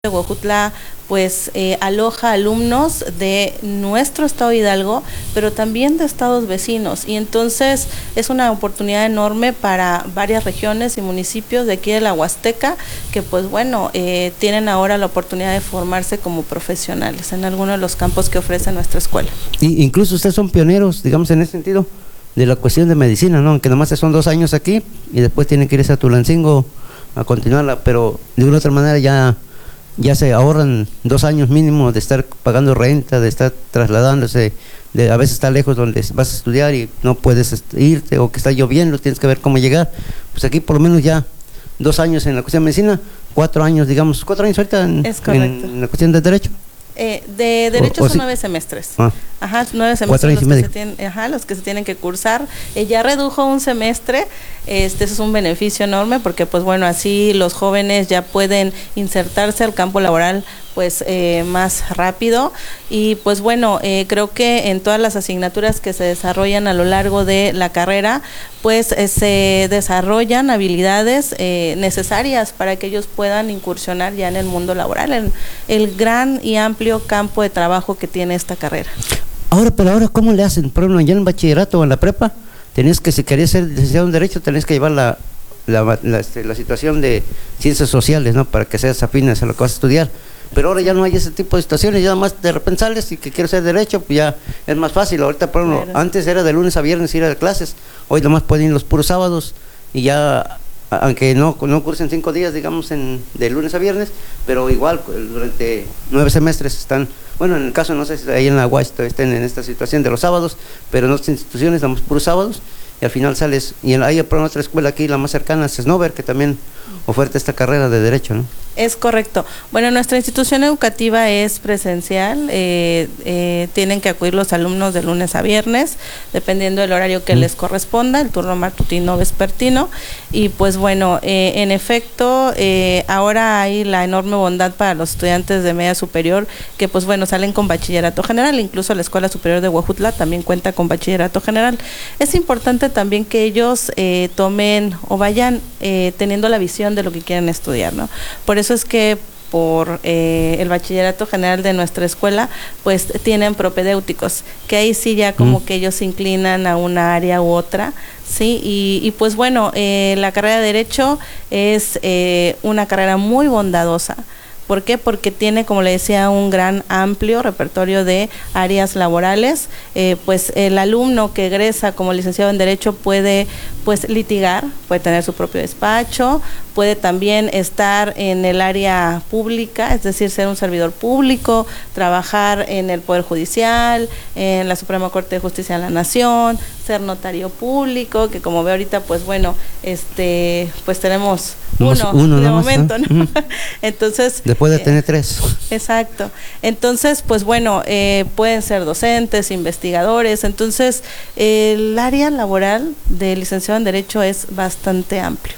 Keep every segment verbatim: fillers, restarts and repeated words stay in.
de Huejutla pues eh, aloja alumnos de nuestro estado de Hidalgo, pero también de estados vecinos, y entonces es una oportunidad enorme para varias regiones y municipios de aquí de la Huasteca que pues bueno, eh, tienen ahora la oportunidad de formarse como profesionales en algunos de los campos que ofrece nuestra escuela. Y incluso ustedes son pioneros, digamos, en ese sentido, de la cuestión de medicina, ¿no? Aunque nomás son dos años aquí y después tienen que irse a Tulancingo a continuarla, pero de una u otra manera ya ya se ahorran dos años mínimo de estar pagando renta, de estar trasladándose, de, a veces está lejos donde vas a estudiar y no puedes irte, o que está lloviendo, tienes que ver cómo llegar. Pues aquí por lo menos ya dos años en la cuestión de medicina, cuatro años, digamos, cuatro años ahorita en, en la cuestión de derecho. Eh, de derecho o, o son sí. nueve semestres. Ah. Ajá, nueve semestres los que, se tienen, ajá, los que se tienen que cursar. Eh, ya redujo un semestre, este eso es un beneficio enorme porque pues bueno, así los jóvenes ya pueden insertarse al campo laboral pues eh, más rápido, y pues bueno, eh, creo que en todas las asignaturas que se desarrollan a lo largo de la carrera pues eh, se desarrollan habilidades eh, necesarias para que ellos puedan incursionar ya en el mundo laboral, en el gran y amplio campo de trabajo que tiene esta carrera. Ahora, pero ahora, ¿cómo le hacen? Por ejemplo, ya en bachillerato o en la prepa, tenías que, si querías ser licenciado en Derecho, tenías que llevar la, la, la, este, la situación de ciencias sociales, ¿no? Para que seas afines a lo que vas a estudiar. Pero ahora ya no hay ese tipo de situaciones, ya más de repente sales y que quieres ser Derecho, pues ya es más fácil. Ahorita, por ejemplo, claro. Antes era de lunes a viernes ir a clases, hoy nomás pueden ir los puros sábados, y ya, aunque no, no cursen cinco días, digamos, en, de lunes a viernes, pero igual durante nueve semestres están. Bueno, en el caso, no sé si ahí en la U A S estén en esta situación de los sábados, pero en otras instituciones damos puros sábados, y al final sales, y hay por otra escuela aquí, la más cercana, es Snover, que también oferta esta carrera de Derecho, ¿no? Es correcto. Bueno, nuestra institución educativa es presencial, eh, eh, tienen que acudir los alumnos de lunes a viernes, dependiendo del horario que mm. les corresponda, el turno matutino o vespertino, y pues bueno, eh, en efecto, eh, ahora hay la enorme bondad para los estudiantes de media superior, que pues bueno, salen con bachillerato general, incluso la Escuela Superior de Huejutla también cuenta con bachillerato general. Es importante también que ellos eh, tomen o vayan eh, teniendo la visión de lo que quieren estudiar, ¿no? Por eso es que por eh, el bachillerato general de nuestra escuela pues tienen propedéuticos, que ahí sí ya como mm. que ellos se inclinan a una área u otra, sí, y, y pues bueno, eh, la carrera de Derecho es eh, una carrera muy bondadosa. ¿Por qué? Porque tiene, como le decía, un gran amplio repertorio de áreas laborales. Eh, pues el alumno que egresa como licenciado en Derecho puede pues litigar, puede tener su propio despacho, puede también estar en el área pública, es decir, ser un servidor público, trabajar en el Poder Judicial, en la Suprema Corte de Justicia de la Nación, ser notario público, que como ve ahorita, pues bueno, este, pues tenemos uno, uno de momento, ¿no? ¿no? Entonces después de eh, tener tres. Exacto. Entonces, pues bueno, eh, pueden ser docentes, investigadores. Entonces, eh, el área laboral de licenciado en Derecho es bastante amplio.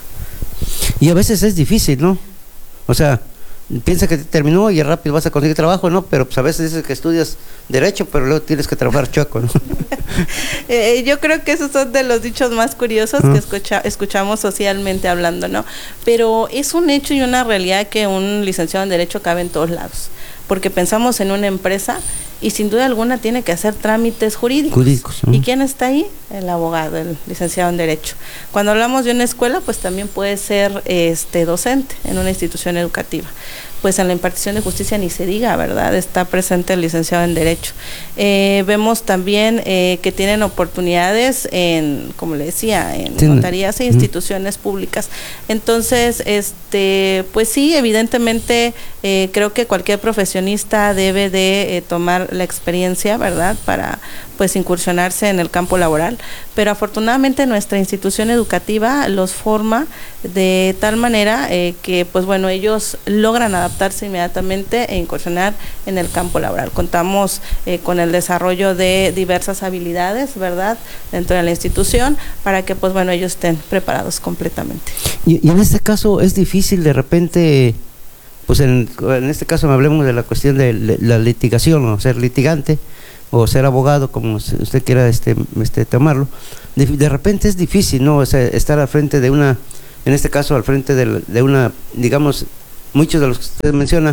Y a veces es difícil, ¿no? O sea, piensa que terminó y rápido vas a conseguir trabajo, ¿no? Pero pues a veces dices que estudias Derecho, pero luego tienes que trabajar chueco, ¿no? eh, yo creo que esos son de los dichos más curiosos ¿Ah? que escucha, escuchamos socialmente hablando, ¿no? Pero es un hecho y una realidad que un licenciado en Derecho cabe en todos lados, porque pensamos en una empresa y sin duda alguna tiene que hacer trámites jurídicos. Jurídicos, ¿no? ¿Y quién está ahí? El abogado, el licenciado en Derecho. Cuando hablamos de una escuela, pues también puede ser este docente en una institución educativa. Pues en la impartición de justicia ni se diga, ¿verdad? Está presente el licenciado en Derecho. Eh, vemos también eh, que tienen oportunidades en, como le decía, en sí, notarías e instituciones mm. públicas. Entonces, este, pues sí, evidentemente, eh, creo que cualquier profesionista debe de eh, tomar la experiencia, ¿verdad?, para pues incursionarse en el campo laboral, pero afortunadamente nuestra institución educativa los forma de tal manera eh, que pues bueno, ellos logran adaptarse inmediatamente e incursionar en el campo laboral. Contamos eh, con el desarrollo de diversas habilidades, ¿verdad?, dentro de la institución, para que pues bueno, ellos estén preparados completamente. Y, y en este caso es difícil de repente, pues en, en este caso me hablemos de la cuestión de la litigación, o ser litigante o ser abogado, como usted quiera este, este tomarlo, de, de repente es difícil, ¿no? O sea, estar al frente de una, en este caso al frente de, de una, digamos, muchos de los que usted menciona,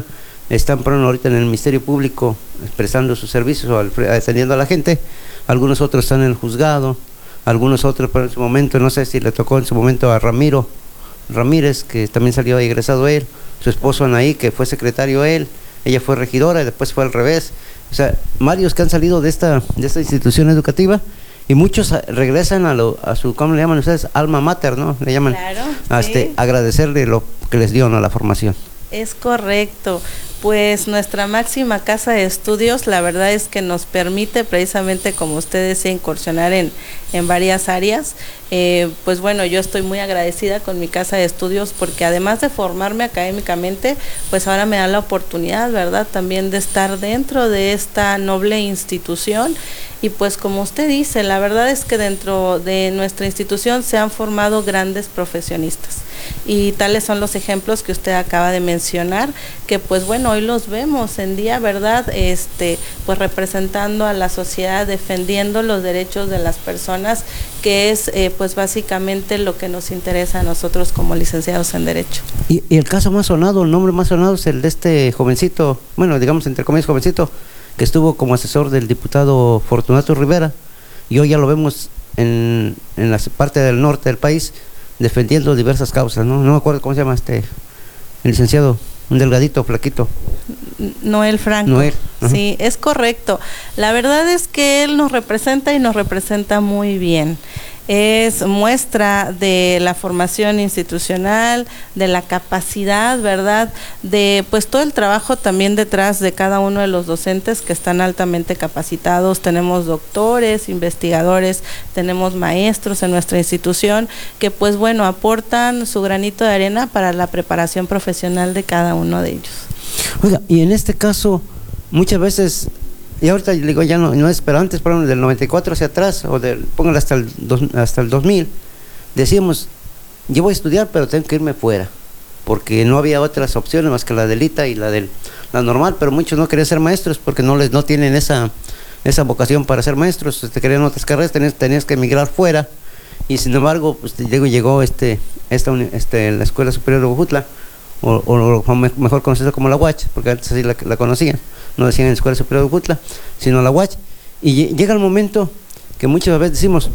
están por ahorita en el Ministerio Público prestando sus servicios o atendiendo a la gente, algunos otros están en el juzgado, algunos otros, pero en su momento, no sé si le tocó en su momento a Ramiro Ramírez, que también salió egresado él, su esposo Anaí, que fue secretario él, ella fue regidora y después fue al revés. O sea, varios que han salido de esta, de esta institución educativa, y muchos regresan a, lo, a su, ¿cómo le llaman ustedes? Alma mater, ¿no? Le llaman, claro, a sí. este, agradecerle lo que les dio, ¿no?, la formación. Es correcto, pues nuestra máxima casa de estudios, la verdad es que nos permite precisamente, como usted decía, incursionar en, en varias áreas. Eh, pues bueno, yo estoy muy agradecida con mi casa de estudios porque además de formarme académicamente, pues ahora me da la oportunidad, ¿verdad?, también de estar dentro de esta noble institución. Y pues como usted dice, la verdad es que dentro de nuestra institución se han formado grandes profesionistas y tales son los ejemplos que usted acaba de mencionar, que pues bueno, hoy los vemos en día, ¿verdad?, este, pues representando a la sociedad, defendiendo los derechos de las personas, que es eh, pues básicamente lo que nos interesa a nosotros como licenciados en Derecho. Y, y el caso más sonado, el nombre más sonado es el de este jovencito, bueno, digamos entre comillas jovencito, que estuvo como asesor del diputado Fortunato Rivera, y hoy ya lo vemos en, en la parte del norte del país defendiendo diversas causas, ¿no? No me acuerdo cómo se llama este, el licenciado, un delgadito, flaquito. Noel Franco. Noel. Uh-huh. Sí, es correcto. La verdad es que él nos representa y nos representa muy bien. Es muestra de la formación institucional, de la capacidad, ¿verdad?, de pues todo el trabajo también detrás de cada uno de los docentes que están altamente capacitados. Tenemos doctores, investigadores, tenemos maestros en nuestra institución que pues bueno, aportan su granito de arena para la preparación profesional de cada uno de ellos. Oiga, y en este caso, muchas veces, y ahorita digo ya no, no es, pero antes, por ejemplo, del noventa y cuatro hacia atrás, o del, póngale hasta el, dos, hasta el dos mil, decíamos, yo voy a estudiar, pero tengo que irme fuera, porque no había otras opciones más que la del I T A y la del la normal, pero muchos no querían ser maestros porque no les no tienen esa esa vocación para ser maestros, te querían otras carreras, tenías, tenías que emigrar fuera, y sin embargo, pues llegó, llegó este, esta, este, la Escuela Superior de Huejutla, o, o mejor conocida como la U A C H, porque antes así la, la conocían, no decían en Escuela Superior de Huejutla, sino la U A C H, y llega el momento que muchas veces decimos,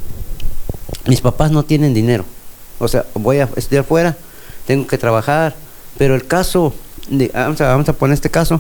mis papás no tienen dinero, o sea, voy a estudiar fuera, tengo que trabajar, pero el caso, de, vamos, a, vamos a poner este caso,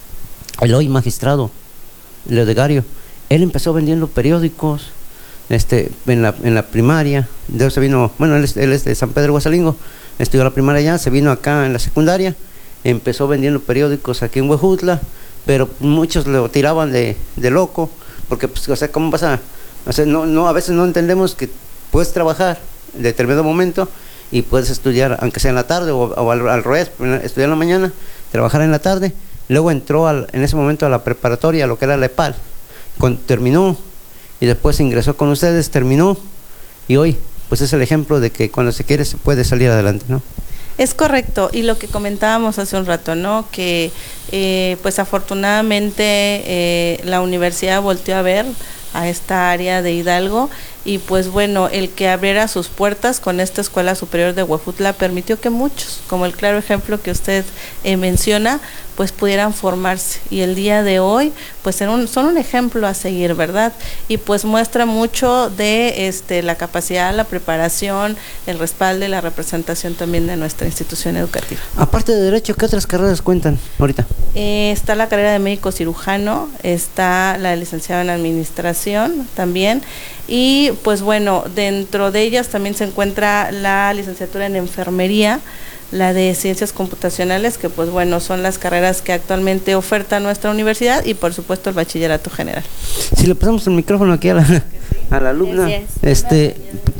el hoy magistrado, Leodegario, él empezó vendiendo periódicos, este, en la, en la primaria, de él se vino, bueno, él es, él es de San Pedro Guasalingo, estudió la primaria allá, se vino acá en la secundaria, empezó vendiendo periódicos aquí en Huejutla, pero muchos lo tiraban de, de loco, porque pues, o sea, ¿cómo vas a, o sea, no, no, a veces no entendemos que puedes trabajar en determinado momento y puedes estudiar, aunque sea en la tarde o, o al, al revés, estudiar en la mañana, trabajar en la tarde, luego entró al, en ese momento a la preparatoria, lo que era la EPAL, con, terminó, y después ingresó con ustedes, terminó, y hoy pues es el ejemplo de que cuando se quiere se puede salir adelante, ¿no? Es correcto, y lo que comentábamos hace un rato, ¿no?, que eh, pues afortunadamente eh, la universidad volteó a ver a esta área de Hidalgo, y pues bueno, el que abriera sus puertas con esta Escuela Superior de Huejutla permitió que muchos, como el claro ejemplo que usted eh, menciona, pues pudieran formarse, y el día de hoy pues son un, son un ejemplo a seguir, ¿verdad? Y pues muestra mucho de este la capacidad, la preparación, el respaldo y la representación también de nuestra institución educativa. Aparte de Derecho, ¿qué otras carreras cuentan ahorita? Eh, está la carrera de médico cirujano, está la licenciada en Administración también, y pues bueno, dentro de ellas también se encuentra la licenciatura en Enfermería, la de Ciencias Computacionales, que pues bueno, son las carreras que actualmente oferta nuestra universidad, y por supuesto el Bachillerato General. Si le pasamos el micrófono aquí a la, a la alumna, Gracias. este,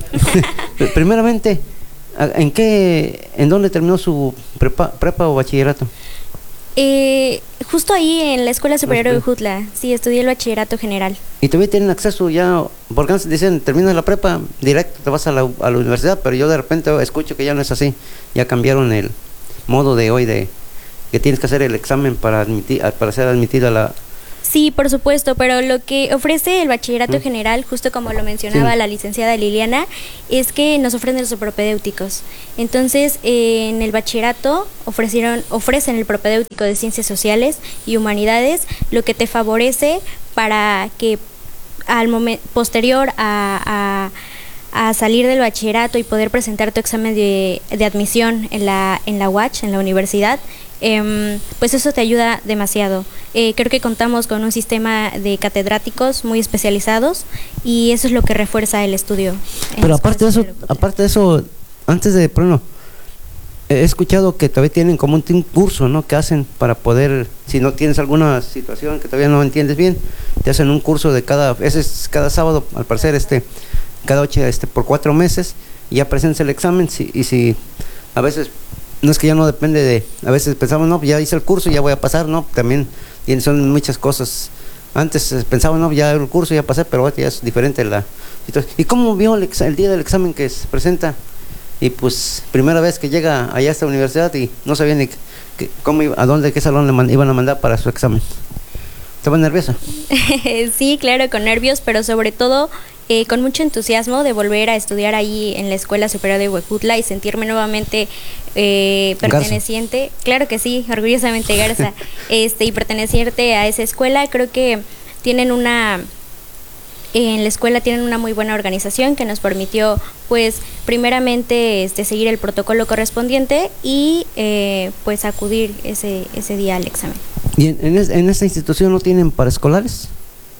primeramente, ¿en qué, en dónde terminó su prepa, prepa o bachillerato? Eh, justo ahí en la Escuela Superior de Huejutla, sí, estudié el Bachillerato General. ¿Y todavía tienen acceso ya? Porque antes dicen, terminas la prepa, directo te vas a la, a la universidad, pero yo de repente escucho que ya no es así, ya cambiaron el modo de hoy de que tienes que hacer el examen para admitir, para ser admitido a la, Sí, por supuesto, pero lo que ofrece el bachillerato ¿Mm? general, justo como lo mencionaba Sí. la licenciada Liliana, es que nos ofrecen los propedéuticos. Entonces, eh, en el bachillerato ofrecieron, ofrecen el propedéutico de Ciencias Sociales y Humanidades, lo que te favorece para que al momento posterior a, a, a salir del bachillerato y poder presentar tu examen de, de admisión en la, en la U A C H, en la universidad, Eh, pues eso te ayuda demasiado. Eh, creo que contamos con un sistema de catedráticos muy especializados y eso es lo que refuerza el estudio. Pero aparte de eso, aparte de eso, antes de, bueno, he escuchado que todavía tienen como un, un curso, ¿no? Que hacen para poder, si no tienes alguna situación que todavía no entiendes bien, te hacen un curso de cada, ese es cada sábado, al parecer, este, cada ocho, este, por cuatro meses, y ya presentas el examen, si, y si a veces no es que ya no depende de, a veces pensamos, no, ya hice el curso, ya voy a pasar, no, también son muchas cosas. Antes pensaba, no, ya el curso ya pasé, pero ahora ya es diferente la situación. ¿Y cómo vio el, el día del examen que se presenta? Y pues, primera vez que llega allá a esta universidad y no sabía ni que, cómo iba, a dónde, qué salón le man, iban a mandar para su examen. ¿Estaba nerviosa? Sí, claro, con nervios, pero sobre todo eh, con mucho entusiasmo de volver a estudiar ahí en la Escuela Superior de Huejutla y sentirme nuevamente eh, perteneciente. Garza. Claro que sí, orgullosamente Garza. este y perteneciente a esa escuela. Creo que tienen una... En la escuela tienen una muy buena organización que nos permitió, pues, primeramente este, seguir el protocolo correspondiente y eh, pues acudir ese ese día al examen. ¿Y en, en, es, en esta institución no tienen paraescolares?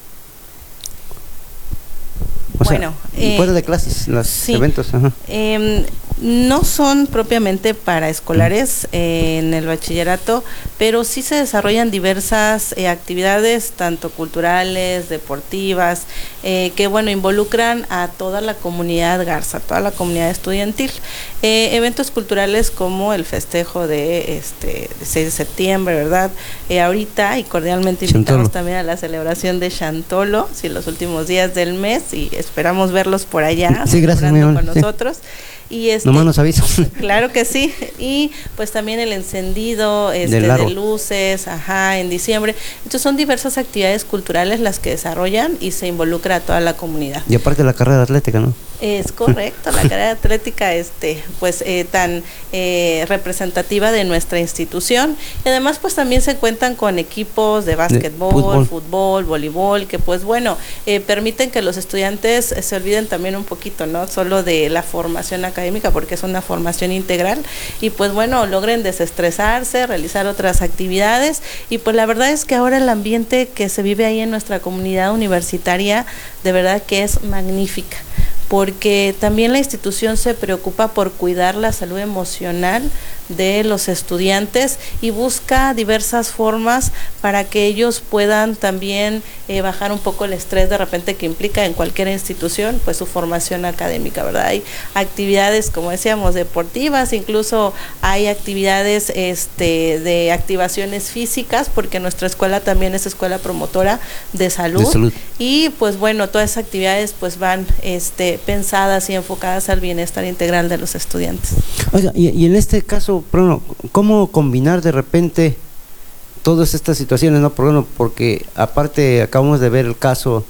O bueno, sea, eh, fuera de clases, los sí, eventos. Ajá. Eh, no son propiamente para escolares eh, en el bachillerato, pero sí se desarrollan diversas eh, actividades, tanto culturales, deportivas, eh, que bueno, involucran a toda la comunidad Garza, toda la comunidad estudiantil. Eh, eventos culturales como el festejo de este de seis de septiembre, ¿verdad? Eh, ahorita, y cordialmente invitamos Chantolo. También a la celebración de Chantolo, sí, los últimos días del mes, y esperamos verlos por allá, sí, gracias, mi con nosotros. Sí. Y este, nomás nos aviso. Claro que sí. Y pues también el encendido este, de luces, ajá, en diciembre. Entonces son diversas actividades culturales las que desarrollan y se involucra a toda la comunidad. Y aparte la carrera atlética, ¿no? Es correcto, la carrera atlética este pues eh, tan eh, representativa de nuestra institución. Y además pues también se cuentan con equipos de básquetbol, fútbol. fútbol, voleibol, que pues bueno, eh, permiten que los estudiantes se olviden también un poquito, ¿no? Solo de la formación académica, porque es una formación integral, y pues bueno, logren desestresarse, realizar otras actividades. Y pues la verdad es que ahora el ambiente que se vive ahí en nuestra comunidad universitaria, de verdad que es magnífica, porque también la institución se preocupa por cuidar la salud emocional de los estudiantes y busca diversas formas para que ellos puedan también eh, bajar un poco el estrés de repente que implica en cualquier institución pues su formación académica, ¿verdad? Hay actividades, como decíamos, deportivas, incluso hay actividades este de activaciones físicas, porque nuestra escuela también es escuela promotora de salud, de salud. Y pues bueno, todas esas actividades pues van este pensadas y enfocadas al bienestar integral de los estudiantes. Oiga, y, y en este caso, Bruno, ¿cómo combinar de repente todas estas situaciones, no, Bruno? Porque aparte acabamos de ver el caso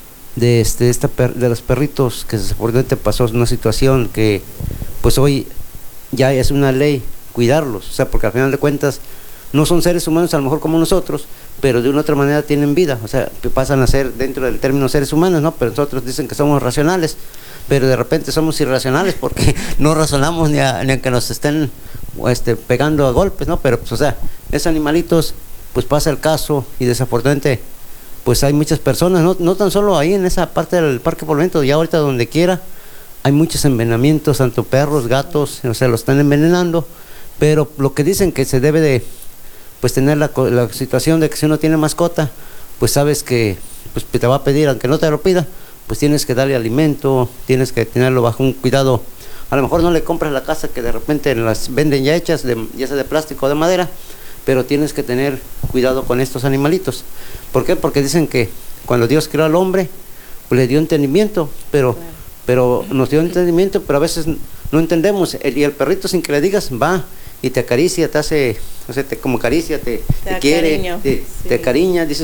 de este esta per, de los perritos que desafortunadamente pasó una situación que pues hoy ya es una ley cuidarlos, o sea, porque al final de cuentas no son seres humanos a lo mejor como nosotros, pero de una otra manera tienen vida, o sea, pasan a ser dentro del término seres humanos, ¿no? Pero nosotros dicen que somos racionales, pero de repente somos irracionales porque no razonamos ni a, ni a que nos estén este, pegando a golpes, ¿no? Pero pues, o sea, esos animalitos, pues pasa el caso y desafortunadamente pues hay muchas personas, no, no tan solo ahí en esa parte del Parque Polvento, ya ahorita donde quiera hay muchos envenenamientos, tanto perros, gatos, o sea, los están envenenando, pero lo que dicen que se debe de pues tener la, la situación de que si uno tiene mascota, pues sabes que pues te va a pedir, aunque no te lo pida, pues tienes que darle alimento, tienes que tenerlo bajo un cuidado. A lo mejor no le compras la casa que de repente las venden ya hechas, de, ya sea de plástico o de madera, pero tienes que tener cuidado con estos animalitos. ¿Por qué? Porque dicen que cuando Dios creó al hombre, pues le dio entendimiento, pero, claro. pero nos dio entendimiento, pero a veces no entendemos. El, y el perrito, sin que le digas, va y te acaricia, te hace, o sea, te, como caricia, te, te, te quiere, te, sí. te cariña, dices,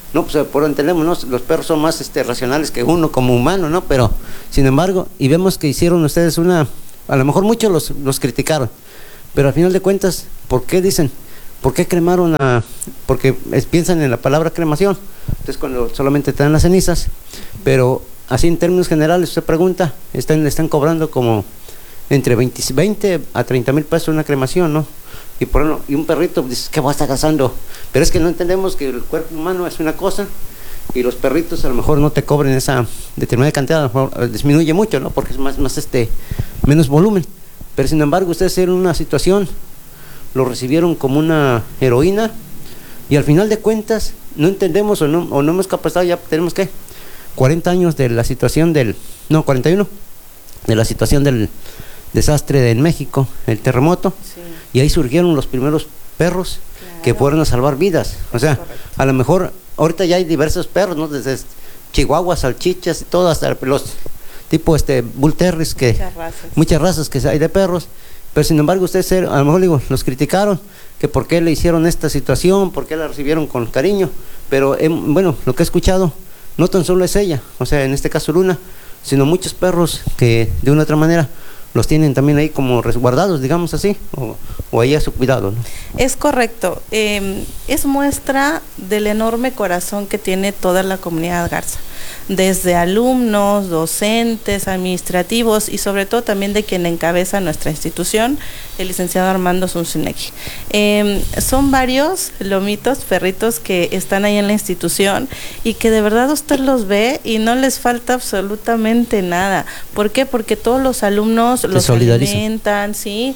no, pues por entendemos, ¿no? Los perros son más este, racionales que uno como humano, ¿no? Pero, sin embargo, y vemos que hicieron ustedes una, a lo mejor muchos los, los criticaron, pero al final de cuentas, ¿por qué dicen? ¿Por qué cremaron a...? Porque es, piensan en la palabra cremación, entonces cuando solamente te dan las cenizas, pero así en términos generales, usted pregunta, están, le están cobrando como entre veinte a treinta mil pesos una cremación, ¿no? Y por ejemplo, y un perrito dice, ¿qué va a estar gastando? Pero es que no entendemos que el cuerpo humano es una cosa y los perritos a lo mejor no te cobren esa determinada cantidad, a lo mejor disminuye mucho, ¿no? Porque es más, más este, menos volumen. Pero sin embargo, ustedes en una situación, lo recibieron como una heroína y al final de cuentas, no entendemos o no, o no hemos capacitado, ya tenemos que cuarenta años de la situación del, no, cuarenta y uno, de la situación del desastre en México, el terremoto, sí. Y ahí surgieron los primeros perros, claro, que fueron a salvar vidas. O sea, correcto. A lo mejor ahorita ya hay diversos perros, ¿no? Desde chihuahuas, salchichas y todo, hasta los tipo este bull terriers, que muchas razas. muchas razas que hay de perros, pero sin embargo ustedes a lo mejor digo, los criticaron que por qué le hicieron esta situación, por qué la recibieron con cariño, pero eh, bueno, lo que he escuchado no tan solo es ella, o sea, en este caso Luna, sino muchos perros que de una u otra manera los tienen también ahí como resguardados, digamos así, o, o ahí a su cuidado, ¿no? Es correcto, eh, es muestra del enorme corazón que tiene toda la comunidad Garza, desde alumnos, docentes, administrativos y sobre todo también de quien encabeza nuestra institución, el licenciado Armando Zunzunegui. Eh, son varios lomitos, perritos que están ahí en la institución y que de verdad usted los ve y no les falta absolutamente nada. ¿Por qué? Porque todos los alumnos los alimentan, sí,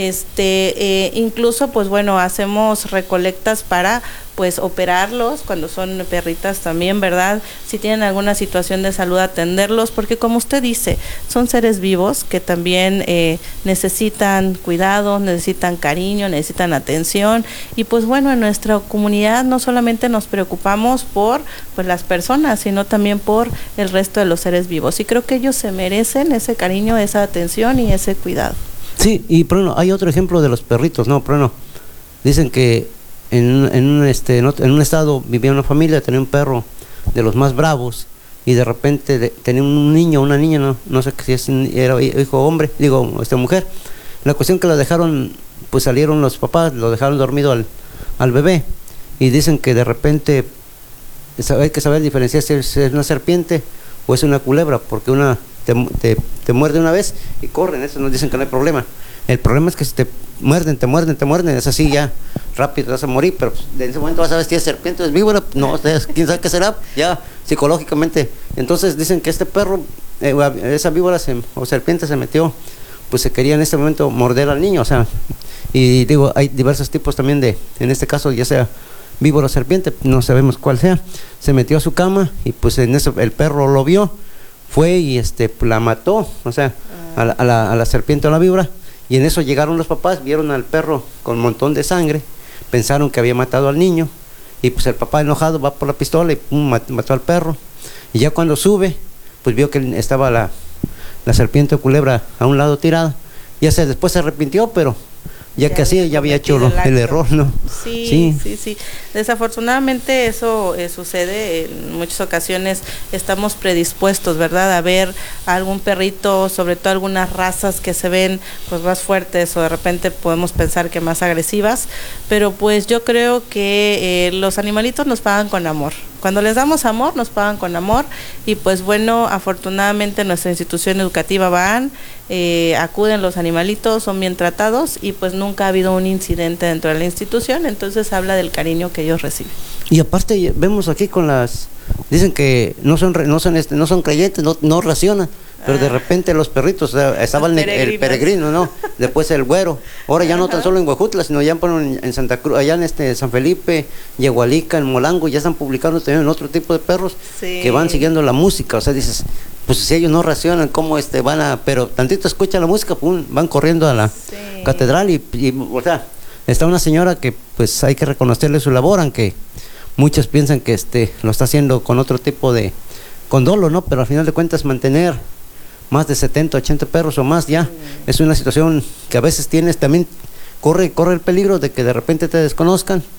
este, eh, incluso pues bueno, hacemos recolectas para pues operarlos cuando son perritas también, ¿verdad? Si tienen alguna situación de salud, atenderlos, porque como usted dice, son seres vivos que también eh, necesitan cuidado, necesitan cariño, necesitan atención, y pues bueno, en nuestra comunidad no solamente nos preocupamos por pues las personas, sino también por el resto de los seres vivos, y creo que ellos se merecen ese cariño, esa atención y ese cuidado. Sí, y bueno, hay otro ejemplo de los perritos, ¿no? Bueno, dicen que En, en, un, este, en un estado vivía una familia, tenía un perro de los más bravos y de repente de, tenía un niño, una niña, no, no sé si es, era hijo o hombre, digo, esta mujer. La cuestión que lo dejaron, pues salieron los papás, lo dejaron dormido al, al bebé y dicen que de repente hay que saber diferenciar si es una serpiente o es una culebra, porque una te, te, te muerde una vez y corren, eso nos dicen que no hay problema. El problema es que si te muerden, te muerden, te muerden, es así ya, rápido te vas a morir, pero pues, en ese momento vas a ver si es serpiente o es víbora, no, quién sabe qué será, ya psicológicamente. Entonces dicen que este perro, eh, esa víbora se, o serpiente se metió, pues se quería en este momento morder al niño, o sea, y digo, hay diversos tipos también de, en este caso ya sea víbora o serpiente, no sabemos cuál sea, se metió a su cama y pues en eso el perro lo vio, fue y este la mató, o sea, a la, a la, a la serpiente o a la víbora. Y en eso llegaron los papás, vieron al perro con un montón de sangre, pensaron que había matado al niño, y pues el papá enojado va por la pistola y pum, mató al perro. Y ya cuando sube, pues vio que estaba la, la serpiente o culebra a un lado tirada. Ya se, después se arrepintió, pero ya, ya que así ya había hecho el, el error, ¿no? Sí, sí, sí, sí. Desafortunadamente eso eh, sucede en muchas ocasiones. Estamos predispuestos, ¿verdad?, a ver a algún perrito, sobre todo algunas razas que se ven pues más fuertes o de repente podemos pensar que más agresivas, pero pues yo creo que eh, los animalitos nos pagan con amor. Cuando les damos amor, nos pagan con amor, y pues bueno, afortunadamente nuestra institución educativa van, eh, acuden los animalitos, son bien tratados y pues nunca ha habido un incidente dentro de la institución, entonces habla del cariño que ellos reciben. Y aparte vemos aquí con las, dicen que no son no son este, no son creyentes, no, no racionan, pero ah. de repente los perritos, o sea, estaba el, el peregrino, ¿no? Después el güero, ahora ya no tan solo en Huejutla, sino ya en, en Santa Cruz, allá en este San Felipe, Yehualica, en Molango, ya están publicando también otro tipo de perros, sí, que van siguiendo la música, o sea, dices, pues si ellos no racionan, ¿cómo este van a, pero tantito escuchan la música, pum, van corriendo a la sí. catedral y, y, o sea, está una señora que pues hay que reconocerle su labor, aunque muchos piensan que este lo está haciendo con otro tipo de condolo, ¿no? Pero al final de cuentas mantener más de setenta, ochenta perros o más ya, sí, es una situación que a veces tienes también, corre, corre el peligro de que de repente te desconozcan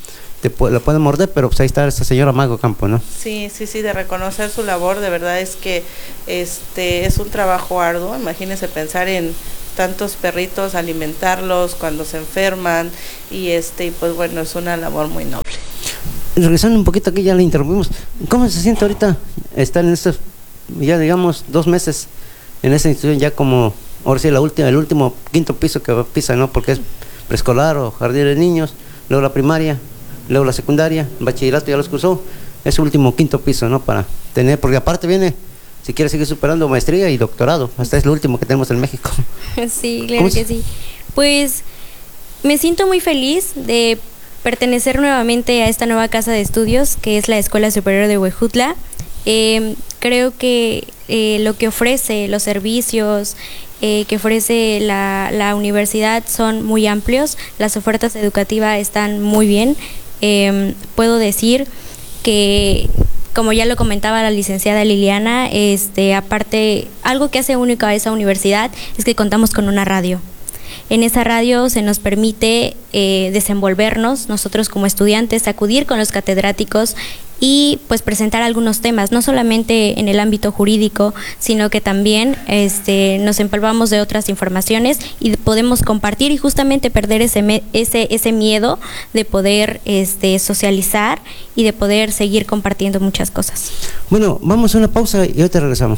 te la pueden morder, pero pues ahí está esta señora Mago Campo, ¿no? Sí, sí, sí, de reconocer su labor, de verdad es que este es un trabajo arduo. Imagínense pensar en tantos perritos, alimentarlos cuando se enferman, y este, y pues bueno, es una labor muy noble. Regresando un poquito aquí, ya le interrumpimos. ¿Cómo se siente ahorita estar en estos, ya digamos, dos meses en esta institución, ya como, ahora sí, la última, el último quinto piso que pisa, ¿no? Porque es preescolar o jardín de niños, luego la primaria, luego la secundaria, el bachillerato ya los cursó, es el último quinto piso, ¿no? Para tener, porque aparte viene, si quiere seguir superando, maestría y doctorado, hasta es lo último que tenemos en México. Sí, claro que sí. Pues me siento muy feliz de pertenecer nuevamente a esta nueva casa de estudios que es la Escuela Superior de Huejutla. Eh, creo que eh, lo que ofrece, los servicios eh, que ofrece la, la universidad son muy amplios, las ofertas educativas están muy bien. Eh, puedo decir que, como ya lo comentaba la licenciada Liliana, este, aparte, algo que hace único a esa universidad es que contamos con una radio. En esa radio se nos permite eh, desenvolvernos, nosotros como estudiantes, acudir con los catedráticos y pues presentar algunos temas, no solamente en el ámbito jurídico, sino que también este, nos empolvamos de otras informaciones y podemos compartir y justamente perder ese, me, ese, ese miedo de poder este, socializar y de poder seguir compartiendo muchas cosas. Bueno, vamos a una pausa y ahorita regresamos.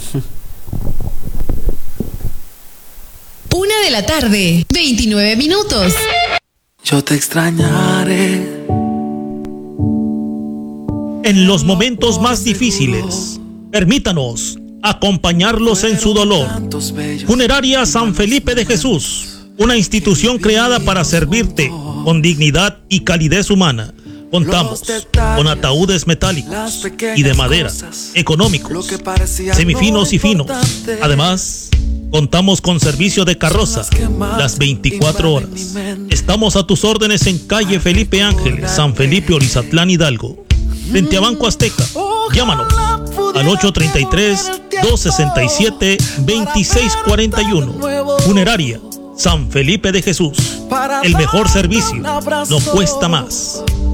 Una de la tarde, veintinueve minutos. Yo te extrañaré. En los momentos más difíciles, permítanos acompañarlos en su dolor. Funeraria San Felipe de Jesús, una institución creada para servirte con dignidad y calidez humana. Contamos con ataúdes metálicos y de madera, económicos, semifinos y finos. Además, contamos con servicio de carroza las veinticuatro horas. Estamos a tus órdenes en calle Felipe Ángeles, San Felipe, Orizatlán, Hidalgo, frente a Banco Azteca. Llámanos al ocho tres tres, dos seis siete, dos seis cuatro uno. Funeraria San Felipe de Jesús. El mejor servicio no cuesta más.